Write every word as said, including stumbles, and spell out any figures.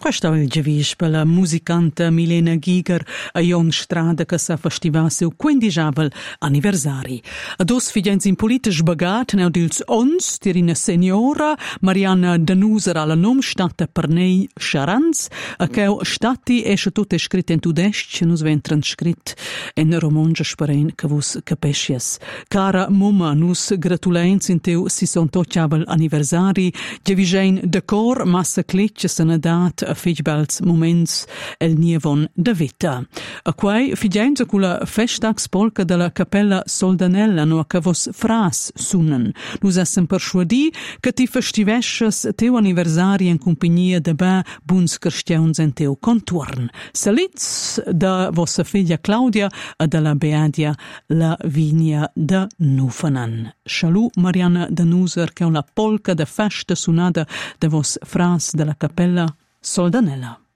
Questo è il giavis per la musicante Milena Giger a Jon Strada che sa festivà seu quindicesimo anniversari. A dos figliens in politisch bagat neu dils ons, tirina seniora, Mariana Danuser alla nom stata per nei Charanz, a cheu stati esce tutte scritte in tudesc, nus ven transcrit en romonge sperein che vos capescias. Cara mumma, nus gratulens in teu sessantottiavel anniversari, giavigein de cor massa clecce sanadat a figbels moments el nievon de vita. A quai figlienza culla festagspolca della Cappella Soldanella no a che vos fras sunnen. Nus essen persuadi che ti festivesces teu anniversari in compagnia de ba buns cristians en teu contorn. Salits da vossa figlia Claudia e della Beadia Lavinia de Nufanan. Shalù Mariana Danuser che è una polca de festa sunada de vos fras della Cappella Soldanella.